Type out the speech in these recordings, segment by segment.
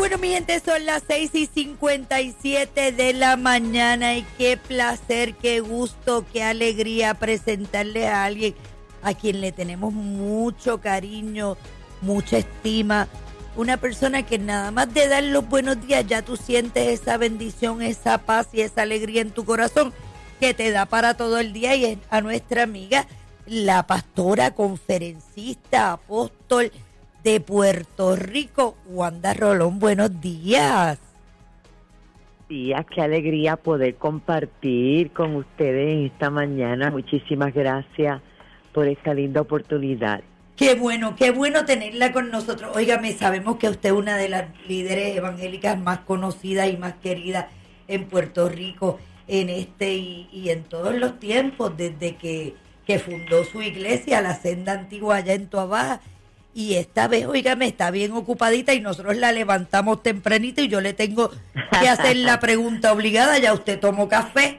Bueno, mi gente, son las 6:57 de la mañana y qué placer, qué gusto, qué alegría presentarle a alguien a quien le tenemos mucho cariño, mucha estima. Una persona que nada más de dar los buenos días ya tú sientes esa bendición, esa paz y esa alegría en tu corazón que te da para todo el día, y es a nuestra amiga, la pastora, conferencista, apóstol de Puerto Rico, Wanda Rolón. Buenos días. Días, qué alegría poder compartir con ustedes esta mañana. Muchísimas gracias por esta linda oportunidad. Qué bueno tenerla con nosotros. Óigame, sabemos que usted es una de las líderes evangélicas más conocidas y más queridas en Puerto Rico en este y en todos los tiempos, desde que fundó su iglesia, la Senda Antigua, allá en Toabaja. Y esta vez, óigame, está bien ocupadita y nosotros la levantamos tempranito y yo le tengo que hacer la pregunta obligada. ¿Ya usted tomó café?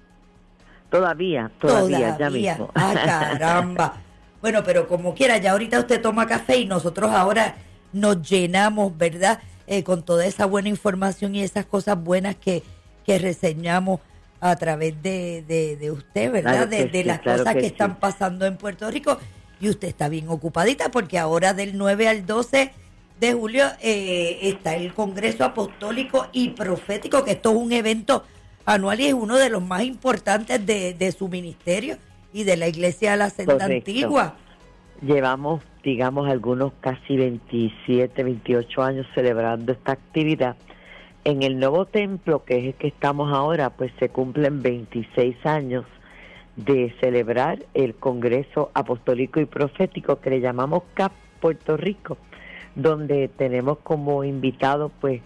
Todavía, ya mismo. Ah, caramba. Bueno, pero como quiera, ya ahorita usted toma café y nosotros ahora nos llenamos, ¿verdad? Con toda esa buena información y esas cosas buenas que reseñamos a través de usted, ¿verdad? Claro de las cosas que están pasando en Puerto Rico. Y usted está bien ocupadita porque ahora del 9 al 12 de julio está el Congreso Apostólico y Profético, que esto es un evento anual y es uno de los más importantes de su ministerio y de la Iglesia de la Senda Antigua. Llevamos, digamos, algunos casi 27, 28 años celebrando esta actividad. En el nuevo templo, que es el que estamos ahora, pues se cumplen 26 años de celebrar el Congreso Apostólico y Profético, que le llamamos CAP Puerto Rico, donde tenemos como invitados pues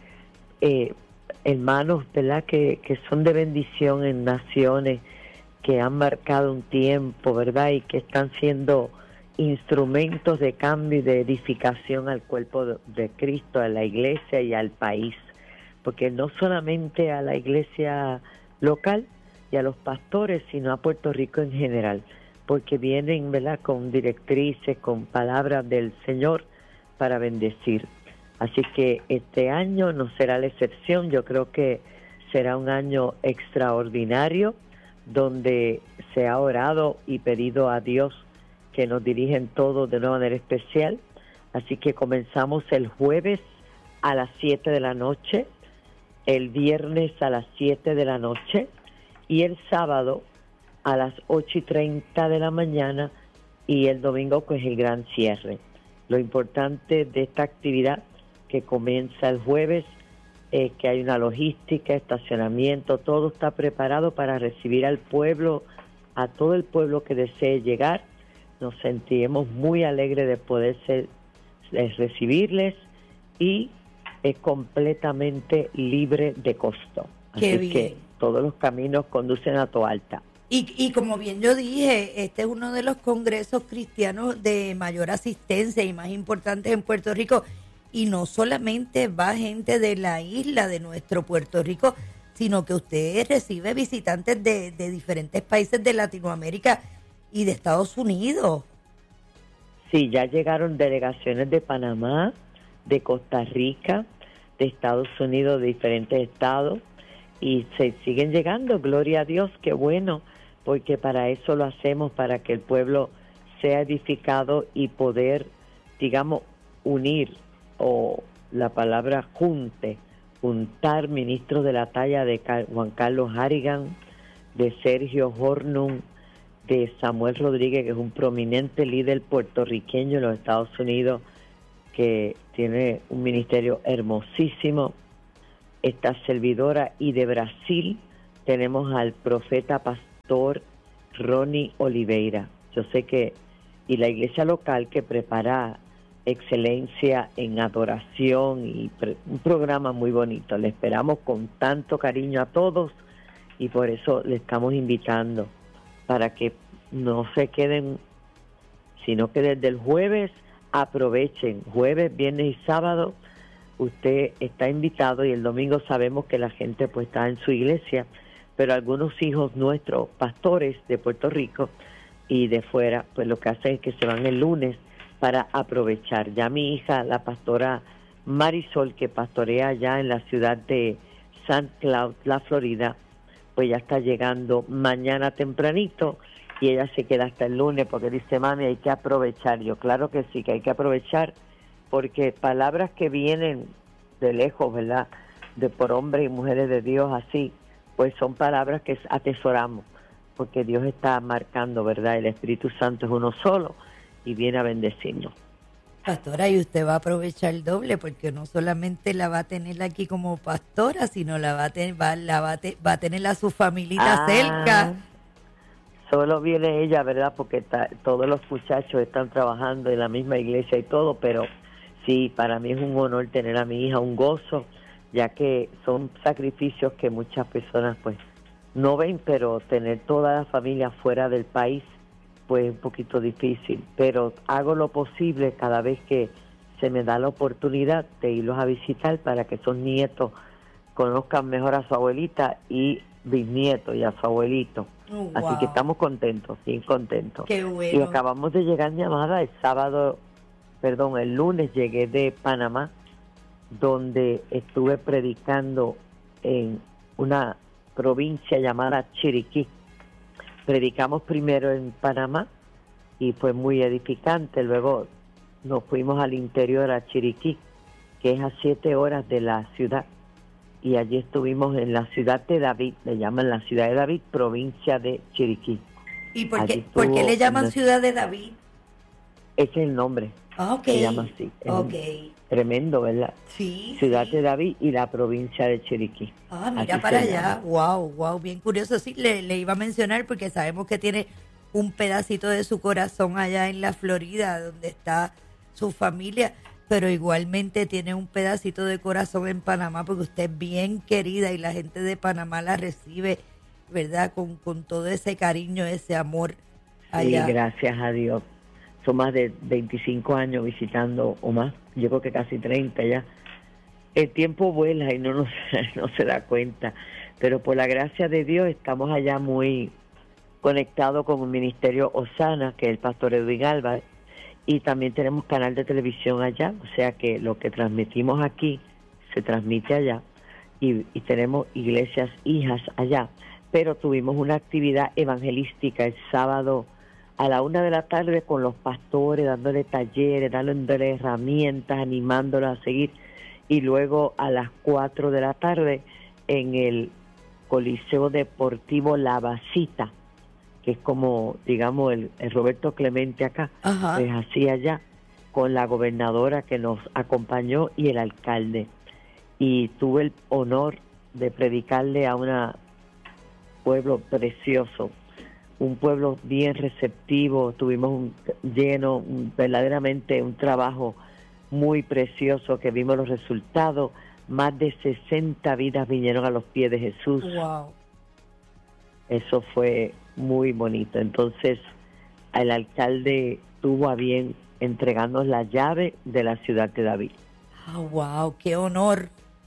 hermanos, ¿verdad?, que son de bendición en naciones que han marcado un tiempo, ¿verdad?, y que están siendo instrumentos de cambio y de edificación al cuerpo de Cristo, a la iglesia y al país, porque no solamente a la iglesia local y a los pastores, sino a Puerto Rico en general, porque vienen, ¿verdad?, con directrices, con palabras del Señor para bendecir. Así que este año no será la excepción. Yo creo que será un año extraordinario, donde se ha orado y pedido a Dios que nos dirija en todo de una manera especial. Así que comenzamos el jueves a las 7 de la noche, el viernes a las 7 de la noche, y el sábado a las 8:30 de la mañana, y el domingo pues el gran cierre. Lo importante de esta actividad, que comienza el jueves, es que hay una logística, estacionamiento, todo está preparado para recibir al pueblo, a todo el pueblo que desee llegar. Nos sentiremos muy alegres de poder recibirles, y es completamente libre de costo. Qué Así bien. que todos los caminos conducen a Toalta. Y como bien yo dije, este es uno de los congresos cristianos de mayor asistencia y más importantes en Puerto Rico. Y no solamente va gente de la isla de nuestro Puerto Rico, sino que usted recibe visitantes de diferentes países de Latinoamérica y de Estados Unidos. Sí, ya llegaron delegaciones de Panamá, de Costa Rica, de Estados Unidos, de diferentes estados, y se siguen llegando. Gloria a Dios, qué bueno, porque para eso lo hacemos, para que el pueblo sea edificado y poder, digamos, unir, o la palabra juntar ministros de la talla de Juan Carlos Harrigan, de Sergio Hornum, de Samuel Rodríguez, que es un prominente líder puertorriqueño en los Estados Unidos, que tiene un ministerio hermosísimo. Esta servidora, y de Brasil tenemos al profeta pastor Ronnie Oliveira. Yo sé que, y la iglesia local, que prepara excelencia en adoración y un programa muy bonito. Le esperamos con tanto cariño a todos, y por eso le estamos invitando para que no se queden, sino que desde el jueves aprovechen. Jueves, viernes y sábado usted está invitado, y el domingo sabemos que la gente pues está en su iglesia, pero algunos hijos nuestros, pastores de Puerto Rico y de fuera, pues lo que hacen es que se van el lunes para aprovechar. Ya mi hija, la pastora Marisol, que pastorea allá en la ciudad de St. Cloud, la Florida, pues ya está llegando mañana tempranito y ella se queda hasta el lunes porque dice, mami, hay que aprovechar. Yo, claro que sí, que hay que aprovechar, porque palabras que vienen de lejos, ¿verdad?, de por hombres y mujeres de Dios así, pues son palabras que atesoramos, porque Dios está marcando, ¿verdad? El Espíritu Santo es uno solo y viene a bendecirnos. Pastora, y usted va a aprovechar el doble, porque no solamente la va a tener aquí como pastora, sino la va a tener, va a tener a su familita cerca. Solo viene ella, ¿verdad? Porque todos los muchachos están trabajando en la misma iglesia y todo, pero sí, para mí es un honor tener a mi hija, un gozo, ya que son sacrificios que muchas personas pues no ven, pero tener toda la familia fuera del país pues un poquito difícil, pero hago lo posible cada vez que se me da la oportunidad de irlos a visitar para que esos nietos conozcan mejor a su abuelita y bisnietos y a su abuelito. Wow. Así que estamos contentos, bien contentos. Qué bueno. Y acabamos de llegar, mi amada, el lunes llegué de Panamá, donde estuve predicando en una provincia llamada Chiriquí. Predicamos primero en Panamá y fue muy edificante. Luego nos fuimos al interior a Chiriquí, que es a 7 horas de la ciudad. Y allí estuvimos en la ciudad de David, le llaman la ciudad de David, provincia de Chiriquí. ¿Y por qué le llaman ciudad de David? Ese es el nombre. Okay. Se llama así. Tremendo, ¿verdad? Sí. Ciudad de David y la provincia de Chiriquí. Mira para allá. Wow, bien curioso. Sí, le iba a mencionar porque sabemos que tiene un pedacito de su corazón allá en la Florida, donde está su familia, pero igualmente tiene un pedacito de corazón en Panamá, porque usted es bien querida y la gente de Panamá la recibe, ¿verdad? Con todo ese cariño, ese amor allá. Sí, gracias a Dios. Son más de 25 años visitando, o más, yo creo que casi 30 ya. El tiempo vuela y no se da cuenta, pero por la gracia de Dios estamos allá muy conectados con el ministerio Osana, que es el pastor Edwin Álvarez, y también tenemos canal de televisión allá, o sea que lo que transmitimos aquí se transmite allá, y tenemos iglesias hijas allá, pero tuvimos una actividad evangelística el sábado a la 1 de la tarde con los pastores, dándole talleres, dándole herramientas, animándolos a seguir, y luego a las 4 de la tarde en el Coliseo Deportivo La Basita, que es como, digamos, el Roberto Clemente acá, pues así allá, con la gobernadora que nos acompañó y el alcalde. Y tuve el honor de predicarle a un pueblo precioso, un pueblo bien receptivo. Tuvimos verdaderamente un trabajo muy precioso, que vimos los resultados. Más de 60 vidas vinieron a los pies de Jesús. Wow. Eso fue muy bonito. Entonces, el alcalde tuvo a bien entregarnos la llave de la ciudad de David. Wow, qué honor.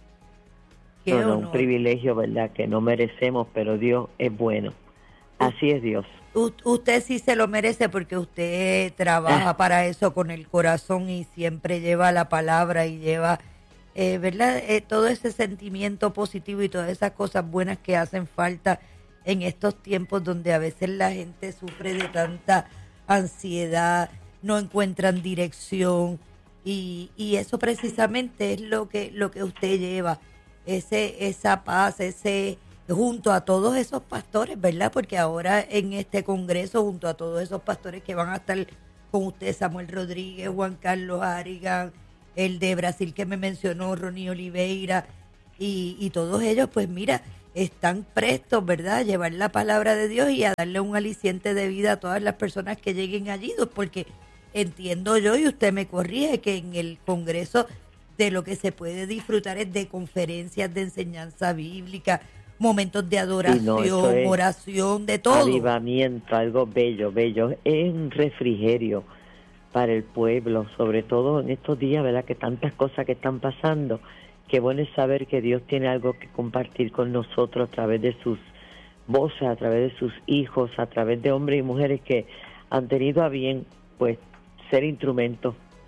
Un privilegio, ¿verdad?, que no merecemos, pero Dios es bueno. Así es Dios. Usted sí se lo merece, porque usted trabaja para eso con el corazón y siempre lleva la palabra y lleva, ¿verdad?, todo ese sentimiento positivo y todas esas cosas buenas que hacen falta en estos tiempos donde a veces la gente sufre de tanta ansiedad, no encuentran dirección, y eso precisamente es lo que usted lleva, esa paz, junto a todos esos pastores, ¿verdad? Porque ahora en este congreso, junto a todos esos pastores que van a estar con usted, Samuel Rodríguez, Juan Carlos Harrigan, el de Brasil que me mencionó, Ronnie Oliveira, y todos ellos, pues mira, están prestos, ¿verdad?, a llevar la palabra de Dios y a darle un aliciente de vida a todas las personas que lleguen allí, porque entiendo yo, y usted me corrige, que en el congreso de lo que se puede disfrutar es de conferencias de enseñanza bíblica, momentos de adoración, oración, de todo. Avivamiento, algo bello. Es un refrigerio para el pueblo, sobre todo en estos días, ¿verdad?, que tantas cosas que están pasando. Qué bueno es saber que Dios tiene algo que compartir con nosotros a través de sus voces, a través de sus hijos, a través de hombres y mujeres que han tenido a bien, pues, ser instrumentos,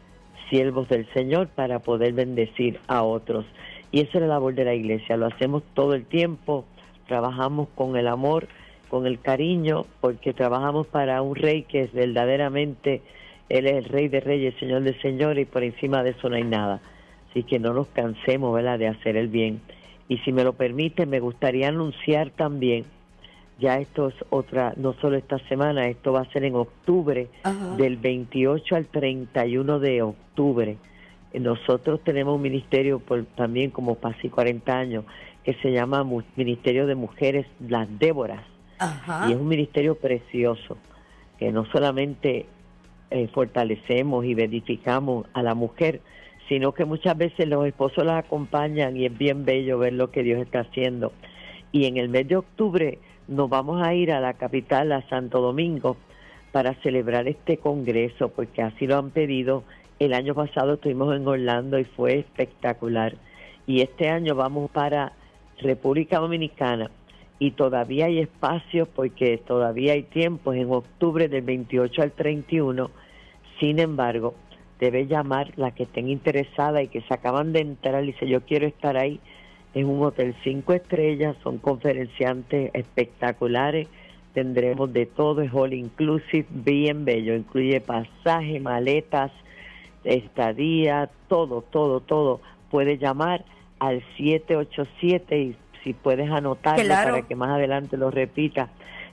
siervos del Señor para poder bendecir a otros. Y esa es la labor de la iglesia, lo hacemos todo el tiempo, trabajamos con el amor, con el cariño, porque trabajamos para un rey que es verdaderamente, Él es el Rey de Reyes, Señor de Señores, y por encima de eso no hay nada. Así que no nos cansemos, ¿verdad?, de hacer el bien. Y si me lo permite, me gustaría anunciar también, ya esto es otra, no solo esta semana, esto va a ser en octubre, del 28 al 31 de octubre. Nosotros tenemos un ministerio también como casi 40 años, que se llama Ministerio de Mujeres Las Déboras. Y es un ministerio precioso, que no solamente fortalecemos y edificamos a la mujer, sino que muchas veces los esposos las acompañan y es bien bello ver lo que Dios está haciendo. Y en el mes de octubre nos vamos a ir a la capital, a Santo Domingo, para celebrar este congreso, porque así lo han pedido. El año pasado estuvimos en Orlando y fue espectacular. Y este año vamos para República Dominicana y todavía hay espacio porque todavía hay tiempo, en octubre del 28 al 31. Sin embargo, debe llamar la que estén interesada y que se acaban de entrar y dice yo quiero estar ahí. Es un hotel 5 estrellas, son conferenciantes espectaculares, tendremos de todo, es all inclusive, bien bello, incluye pasaje, maletas, estadía, todo. Puedes llamar al 787 y si puedes anotarlo para que más adelante lo repita,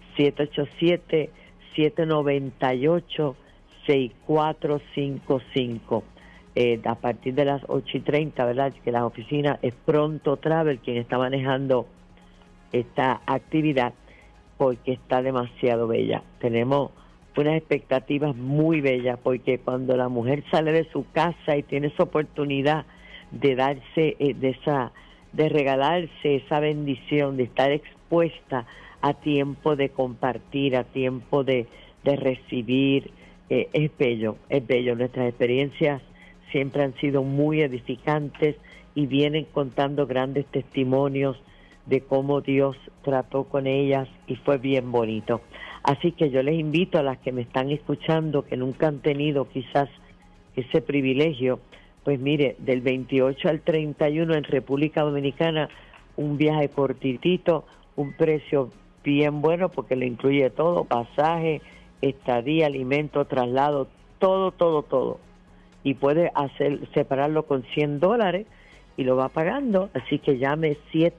787-798-6455. A partir de las 8:30, ¿verdad? Que la oficina es Pronto Travel quien está manejando esta actividad porque está demasiado bella. Tenemos unas expectativas muy bellas porque cuando la mujer sale de su casa y tiene esa oportunidad de darse de regalarse esa bendición, de estar expuesta a tiempo de compartir, a tiempo de recibir, es bello. Nuestras experiencias siempre han sido muy edificantes y vienen contando grandes testimonios de cómo Dios trató con ellas y fue bien bonito. Así que yo les invito a las que me están escuchando, que nunca han tenido quizás ese privilegio, pues mire, del 28 al 31 en República Dominicana, un viaje cortitito, un precio bien bueno porque le incluye todo, pasaje, estadía, alimento, traslado, todo. Y puede separarlo con $100 y lo va pagando, así que llame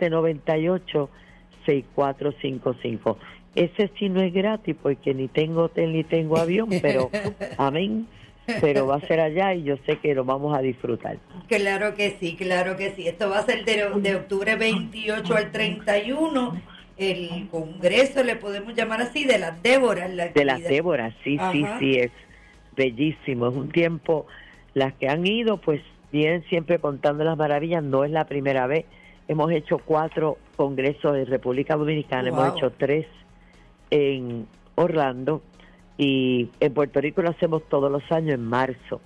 798-6455. Ese sí no es gratis porque ni tengo hotel ni tengo avión, pero amén, pero va a ser allá y yo sé que lo vamos a disfrutar. Claro que sí. Esto va a ser de octubre 28 al 31, el congreso, le podemos llamar así, de las Déboras. De las Déboras, sí, es bellísimo, es un tiempo, las que han ido pues vienen siempre contando las maravillas, no es la primera vez, hemos hecho 4 congresos en República Dominicana, hemos hecho 3 en Orlando y en Puerto Rico lo hacemos todos los años en marzo.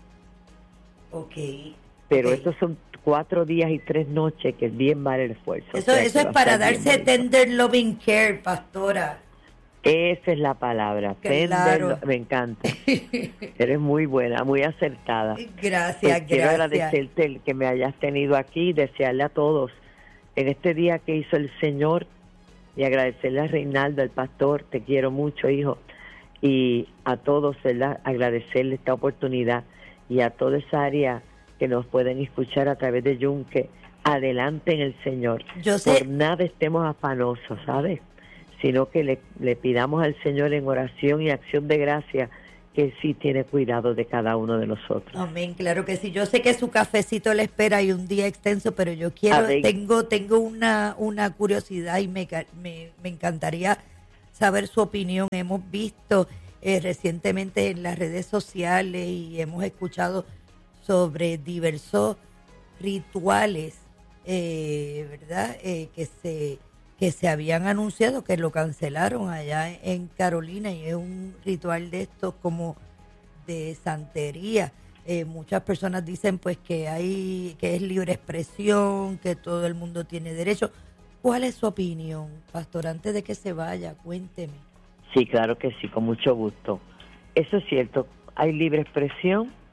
Pero estos son 4 días y 3 noches que bien vale el esfuerzo. Eso es para darse tender loving care, pastora. Esa es la palabra, claro. Me encanta. Eres muy buena, muy acertada. Gracias. Quiero agradecerte el que me hayas tenido aquí y desearle a todos en este día que hizo el Señor y agradecerle a Reinaldo, el pastor, te quiero mucho, hijo, y a todos, ¿verdad? Agradecerle esta oportunidad y a toda esa área que nos pueden escuchar a través de Yunque. Adelante en el Señor. Por nada estemos afanosos, ¿sabes? Sino que le pidamos al Señor en oración y acción de gracia que Él sí tiene cuidado de cada uno de nosotros. Amén, claro que sí. Yo sé que su cafecito le espera y un día extenso, pero yo quiero, tengo una curiosidad y me encantaría saber su opinión. Hemos visto recientemente en las redes sociales y hemos escuchado sobre diversos rituales, ¿verdad? Que se habían anunciado, que lo cancelaron allá en Carolina, y es un ritual de estos como de santería. Muchas personas dicen pues que es libre expresión, que todo el mundo tiene derecho. ¿Cuál es su opinión, pastor? Antes de que se vaya, cuénteme. Sí, claro que sí, con mucho gusto. Eso es cierto, hay libre expresión,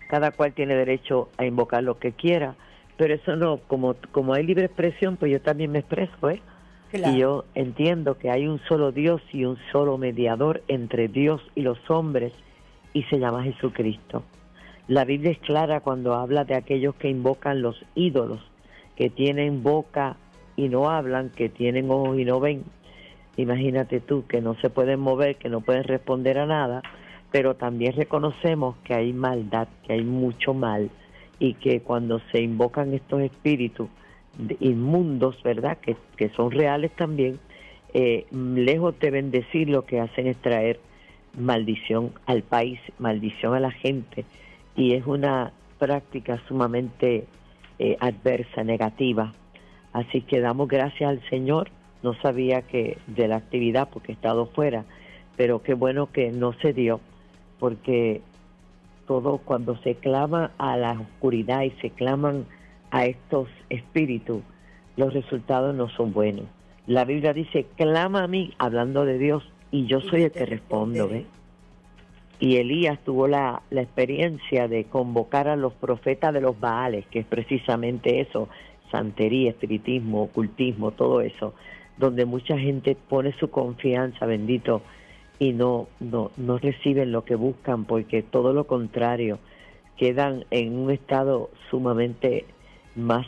cada cual tiene derecho a invocar lo que quiera, pero eso no, como hay libre expresión, pues yo también me expreso, ¿eh? Claro. Y yo entiendo que hay un solo Dios y un solo mediador entre Dios y los hombres, y se llama Jesucristo. La Biblia es clara cuando habla de aquellos que invocan los ídolos, que tienen boca y no hablan, que tienen ojos y no ven. Imagínate tú, que no se pueden mover, que no pueden responder a nada, pero también reconocemos que hay maldad, que hay mucho mal, y que cuando se invocan estos espíritus inmundos, ¿verdad?, que son reales también, lejos de bendecir, lo que hacen es traer maldición al país, maldición a la gente, y es una práctica sumamente adversa, negativa. Así que damos gracias al Señor. No sabía que de la actividad porque he estado fuera, pero qué bueno que no se dio, porque todo cuando se clama a la oscuridad y se claman a estos espíritus, los resultados no son buenos. La Biblia dice, clama a mí, hablando de Dios, y yo soy el que respondo, ¿ves? Y Elías tuvo la experiencia de convocar a los profetas de los Baales, que es precisamente eso, santería, espiritismo, ocultismo, todo eso, donde mucha gente pone su confianza, bendito, y no reciben lo que buscan, porque todo lo contrario, quedan en un estado sumamente más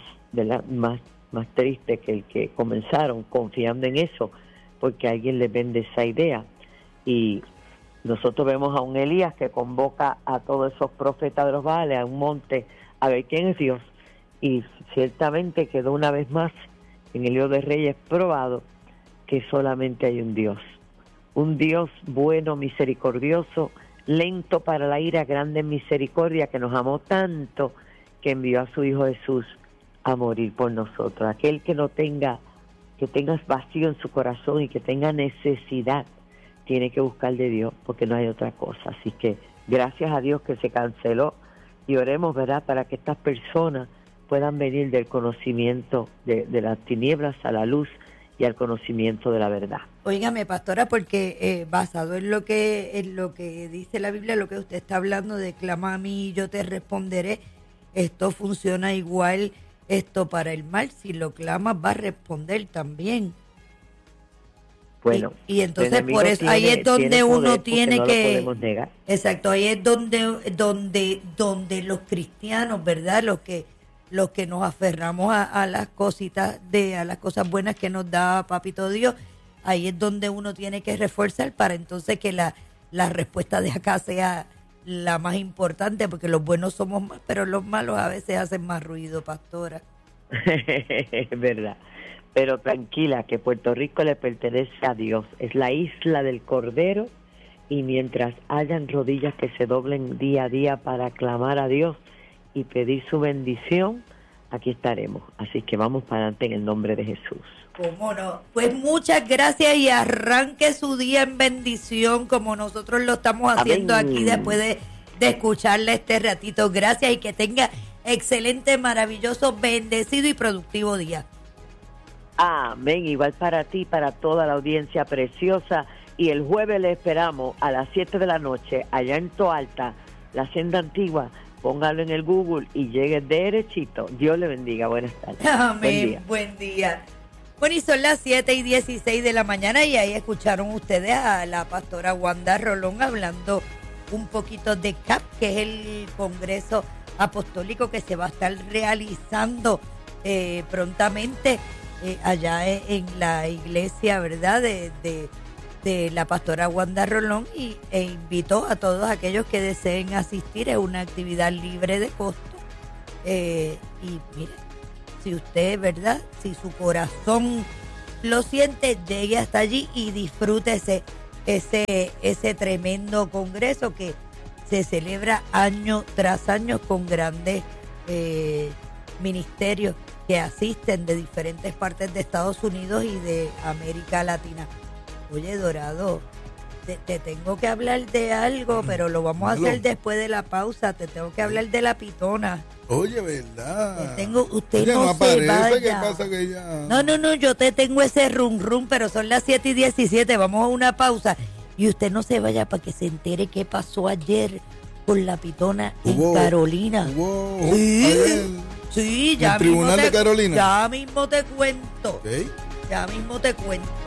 triste que el que comenzaron, confiando en eso, porque alguien les vende esa idea. Y nosotros vemos a un Elías que convoca a todos esos profetas de los Baales a un monte a ver quién es Dios, y ciertamente quedó una vez más en el libro de Reyes probado que solamente hay un Dios bueno, misericordioso, lento para la ira, grande en misericordia, que nos amó tanto que envió a su Hijo Jesús a morir por nosotros. Aquel que tenga vacío en su corazón y que tenga necesidad, tiene que buscar de Dios, porque no hay otra cosa. Así que gracias a Dios que se canceló, y oremos, ¿verdad?, para que estas personas puedan venir del conocimiento de las tinieblas a la luz y al conocimiento de la verdad. Óigame, pastora, porque basado en lo que dice la Biblia, lo que usted está hablando de clama a mí y yo te responderé, esto funciona igual, esto para el mal, si lo clamas va a responder también. Bueno, y entonces por eso ahí es donde uno tiene que, exacto, ahí es donde los cristianos, ¿verdad?, los que nos aferramos a las cositas a las cosas buenas que nos da Papito Dios, ahí es donde uno tiene que reforzar para entonces que la respuesta de acá sea la más importante, porque los buenos somos más, pero los malos a veces hacen más ruido, pastora. Es verdad. Pero tranquila, que Puerto Rico le pertenece a Dios. Es la isla del Cordero, y mientras hayan rodillas que se doblen día a día para clamar a Dios y pedir su bendición, aquí estaremos. Así que vamos para adelante en el nombre de Jesús. ¿Cómo no? Pues muchas gracias, y arranque su día en bendición como nosotros lo estamos haciendo. Amén. Aquí después de escucharle este ratito. Gracias, y que tenga excelente, maravilloso, bendecido y productivo día. Amén, igual para ti, para toda la audiencia preciosa, y el jueves le esperamos a las 7 de la noche allá en Toalta, la Hacienda Antigua. Póngalo en el Google y llegue derechito. Dios le bendiga, buenas tardes. Amén, buen día. Bueno, y son las 7:16 de la mañana, y ahí escucharon ustedes a la pastora Wanda Rolón hablando un poquito de CAP, que es el Congreso Apostólico que se va a estar realizando prontamente allá en la iglesia, ¿verdad?, de la pastora Wanda Rolón, e invitó a todos aquellos que deseen asistir. Es una actividad libre de costo, y mire, si usted, ¿verdad?, si su corazón lo siente, llegue hasta allí y disfrútese ese tremendo congreso que se celebra año tras año con grandes ministerios que asisten de diferentes partes de Estados Unidos y de América Latina. Oye, Dorado, te tengo que hablar de algo, pero lo vamos a hacer después de la pausa. Te tengo que hablar de la pitona. Oye, ¿verdad? Usted ella no aparece, se vaya. ¿qué pasa que ella? No, yo te tengo ese rum, pero son las 7:17. Vamos a una pausa. Y usted no se vaya para que se entere qué pasó ayer con la pitona en Carolina. Sí, ya ¿El tribunal de Carolina? Ya mismo te cuento. Okay. Ya mismo te cuento.